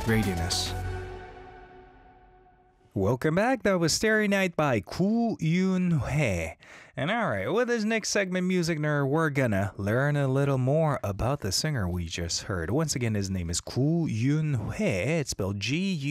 Radiance. Welcome back. That was Starry Night by Koo Yoon-hye. And alright, with this next segment, Music Nerd, we're gonna learn a little more about the singer we just heard. Once again, his name is Koo Yoon-hye. It's spelled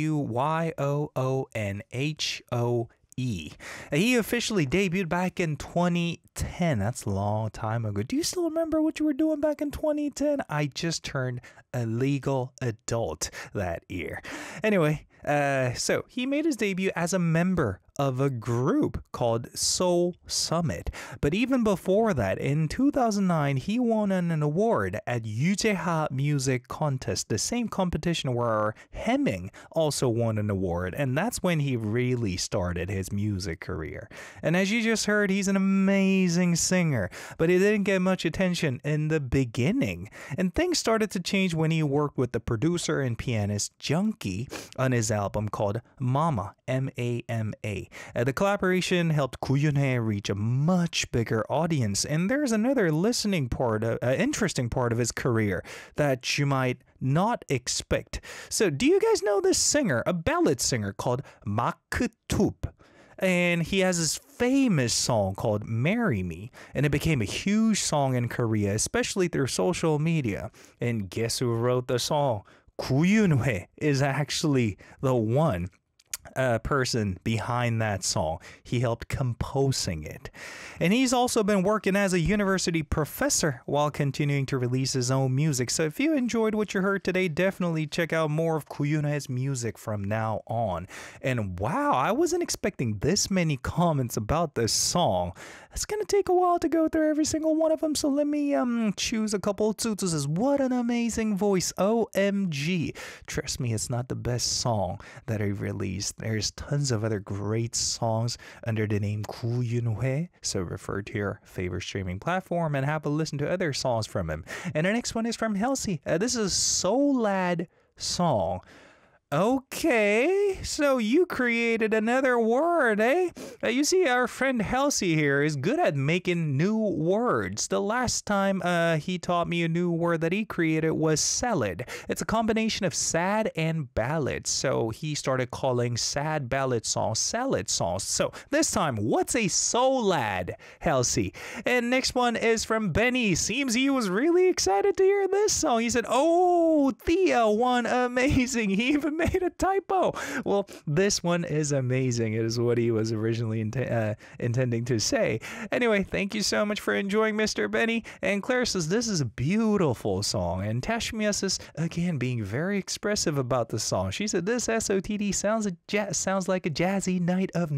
G-U-Y-O-O-N-H-O-E. He officially debuted back in 2010. That's a long time ago. Do you still remember what you were doing back in 2010? I just turned a legal adult that year. Anyway, so he made his debut as a member of a group called Seoul Summit. But even before that, in 2009, he won an award at Yujeha Music Contest, the same competition where Hemming also won an award. And that's when he really started his music career. And as you just heard, he's an amazing singer, but he didn't get much attention in the beginning. And things started to change when he worked with the producer and pianist Junkie on his album called Mama, M-A-M-A. The collaboration helped Koo Yoon-hye reach a much bigger audience, and there's another interesting part of his career that you might not expect. So, do you guys know this singer, a ballad singer called Mak Tup? And he has this famous song called Marry Me, and it became a huge song in Korea, especially through social media. And guess who wrote the song? Koo Yoon-hye is actually the one person behind that song. He helped composing it. And he's also been working as a university professor while continuing to release his own music. So if you enjoyed what you heard today, definitely check out more of Koo Yoon-hye's music from now on. And wow, I wasn't expecting this many comments about this song. It's going to take a while to go through every single one of them, so let me choose a couple. Tsutsu says, what an amazing voice, OMG. Trust me, it's not the best song that he released. There's tons of other great songs under the name Koo Yoon-hye, so refer to your favorite streaming platform and have a listen to other songs from him. And the next one is from Halsey. This is a Soulad song. Okay, so you created another word, eh? You see, our friend Halsey here is good at making new words. The last time he taught me a new word that he created was salad. It's a combination of sad and ballad. So he started calling sad ballad songs salad songs. So this time, what's a soulad, Halsey? And next one is from Benny. Seems he was really excited to hear this song. He said, oh, Thea, one amazing. He even made a typo. Well, this one is amazing. It is what he was originally intending to say. Anyway, thank you so much for enjoying, Mr. Benny. And Claire says this is a beautiful song. And Tashmiya says, again, being very expressive about the song. She said this SOTD sounds like a jazzy night of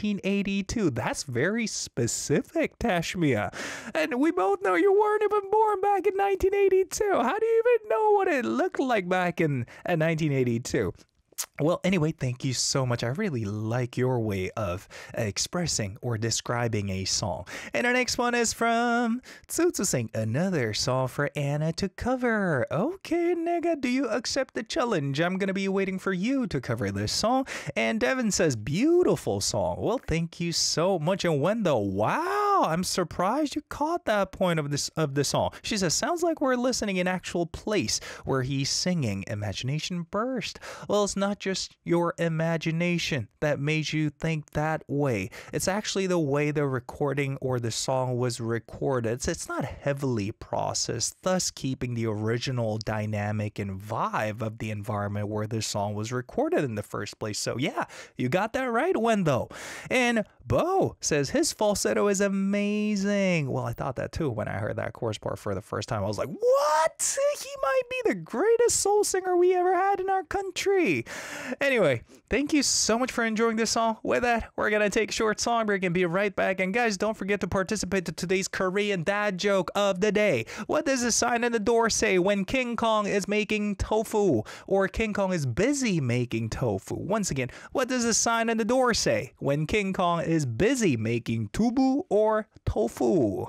1982. That's very specific, Tashmiya. And we both know you weren't even born back in 1982. How do you even know what it looked like back in 1982? Well, anyway, thank you so much. I really like your way of expressing or describing a song. And our next one is from Tsutsu saying, another song for Anna to cover. Okay, nigga, do you accept the challenge? I'm going to be waiting for you to cover this song. And Devin says, beautiful song. Well, thank you so much. And Wendell, wow, I'm surprised you caught that point of the song. She says, sounds like we're listening in actual place where he's singing Imagination Burst. Well, it's not just your imagination that made you think that way. It's actually the way the recording or the song was recorded. It's not heavily processed, thus keeping the original dynamic and vibe of the environment where the song was recorded in the first place. So yeah, you got that right, Wendell. And Bo says his falsetto is amazing. Well, I thought that too when I heard that chorus part for the first time. I was like, what? He might be the greatest soul singer we ever had in our country. Anyway, thank you so much for enjoying this song. With that, we're going to take a short song break and be right back. And guys, don't forget to participate in today's Korean dad joke of the day. What does the sign on the door say when King Kong is making tofu or King Kong is busy making tofu? Once again, what does the sign on the door say when King Kong is busy making tubu or tofu?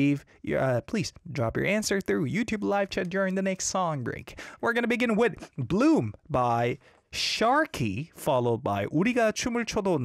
Please drop your answer through YouTube live chat during the next song break. We're going to begin with Bloom by Sharky, followed by 우리가 춤을 춰도